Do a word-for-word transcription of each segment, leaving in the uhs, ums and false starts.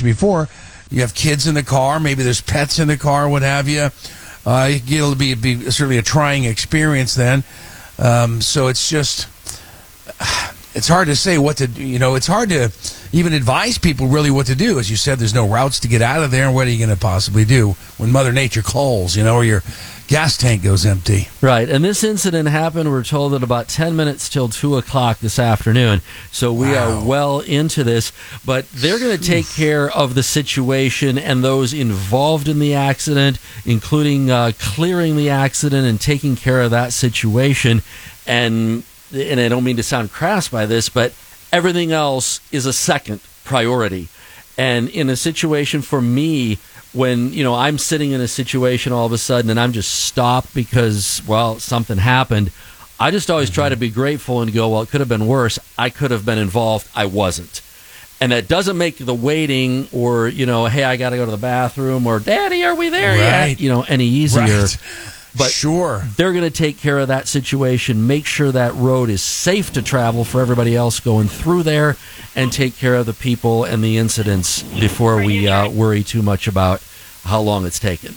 mentioned before, you have kids in the car, maybe there's pets in the car, what have you. Uh, it'll be, be certainly a trying experience then. Um, so it's just, it's hard to say what to do. You know, it's hard to even advise people really what to do. As you said, there's no routes to get out of there. And what are you going to possibly do when Mother Nature calls, you know, or your gas tank goes empty? Right. And this incident happened, we're told, at about ten minutes till two o'clock this afternoon. So we wow. are well into this. But they're going to take care of the situation and those involved in the accident, including uh, clearing the accident and taking care of that situation. And and I don't mean to sound crass by this, but everything else is a second priority. And in a situation for me, when, you know, I'm sitting in a situation all of a sudden and I'm just stopped because, well, something happened, I just always try to be grateful and go, well, it could have been worse. I could have been involved. I wasn't. And that doesn't make the waiting or, you know, hey, I got to go to the bathroom or, Daddy, are we there right. yet? You know, any easier. Right. But sure. they're going to take care of that situation, make sure that road is safe to travel for everybody else going through there, and take care of the people and the incidents before we uh, worry too much about how long it's taken.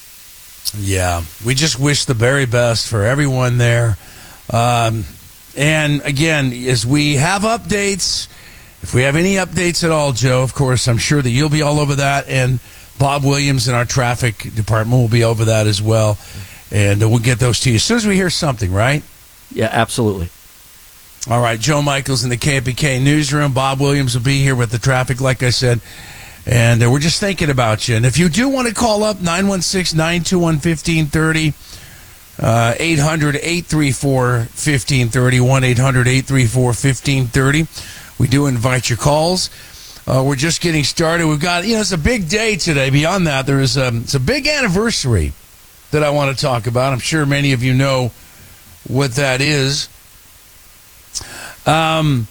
Yeah, we just wish the very best for everyone there. Um, and again, as we have updates, if we have any updates at all, Joe, of course, I'm sure that you'll be all over that, and Bob Williams in our traffic department will be over that as well. And we'll get those to you as soon as we hear something, right? Yeah, absolutely. All right, Joe Michaels in the K F B K newsroom. Bob Williams will be here with the traffic, like I said. And uh, we're just thinking about you. And if you do want to call up, nine one six, nine two one, one five three zero, uh, eight hundred, eight three four, one five three zero, one eight hundred, eight three four, one five three zero. We do invite your calls. Uh, we're just getting started. We've got, you know, it's a big day today. Beyond that, there is um, it's a big anniversary that I want to talk about. I'm sure many of you know what that is. Um,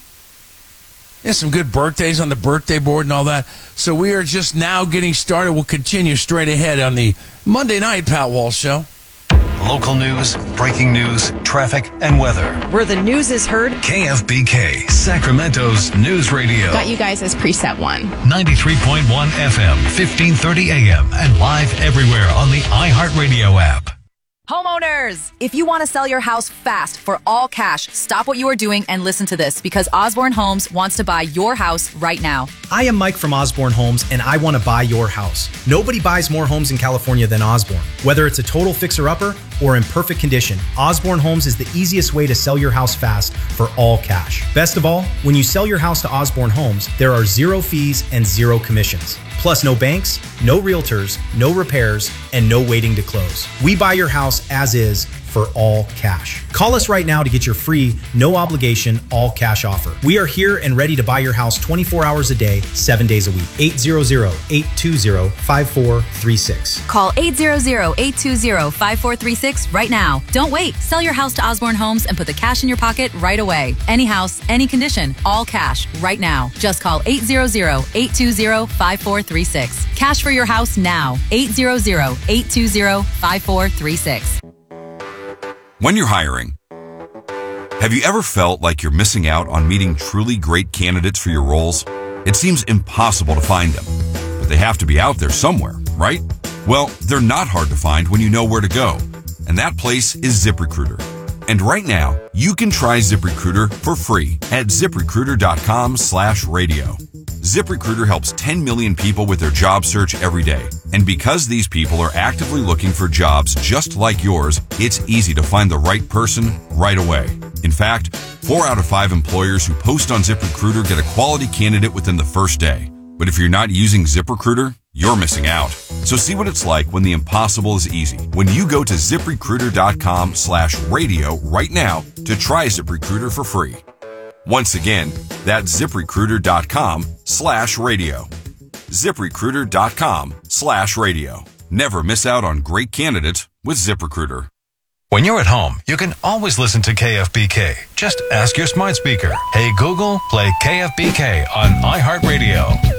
yeah, some good birthdays on the birthday board and all that. So we are just now getting started. We'll continue straight ahead on the Monday Night Pat Walsh Show. Local news, breaking news, traffic, and weather. Where the news is heard. K F B K, Sacramento's news radio. Got you guys as preset one. ninety-three point one F M, fifteen thirty A M, and live everywhere on the iHeartRadio app. Homeowners, if you want to sell your house fast for all cash, stop what you are doing and listen to this, because Osborne Homes wants to buy your house right now. I am Mike from Osborne Homes, and I want to buy your house. Nobody buys more homes in California than Osborne. Whether it's a total fixer-upper or in perfect condition, Osborne Homes is the easiest way to sell your house fast for all cash. Best of all, when you sell your house to Osborne Homes, there are zero fees and zero commissions. Plus no banks, no realtors, no repairs, and no waiting to close. We buy your house as is for all cash. Call us right now to get your free, no obligation, all cash offer. We are here and ready to buy your house twenty-four hours a day, seven days a week. eight hundred, eight two zero, five four three six. Call eight hundred, eight two zero, five four three six right now. Don't wait. Sell your house to Osborne Homes and put the cash in your pocket right away. Any house, any condition, all cash right now. Just call eight hundred, eight two zero, five four three six. Cash for your house now. eight hundred, eight two zero, five four three six. When you're hiring, have you ever felt like you're missing out on meeting truly great candidates for your roles? It seems impossible to find them, but they have to be out there somewhere, right? Well, they're not hard to find when you know where to go, and that place is ZipRecruiter. And right now, you can try ZipRecruiter for free at ZipRecruiter.com slash radio. ZipRecruiter helps ten million people with their job search every day. And because these people are actively looking for jobs just like yours, it's easy to find the right person right away. In fact, four out of five employers who post on ZipRecruiter get a quality candidate within the first day. But if you're not using ZipRecruiter, you're missing out. So see what it's like when the impossible is easy. When you go to ZipRecruiter.com slash radio right now to try ZipRecruiter for free. Once again, that's ZipRecruiter.com slash radio. ZipRecruiter.com slash radio. Never miss out on great candidates with ZipRecruiter. When you're at home, you can always listen to K F B K. Just ask your smart speaker, "Hey Google, play K F B K on iHeartRadio."